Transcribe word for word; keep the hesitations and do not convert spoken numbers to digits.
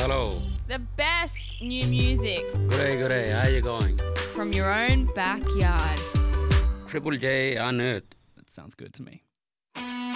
hello. The best new music G'day, g'day. How you going? from your own backyard. Triple J on Earth. That sounds good to me.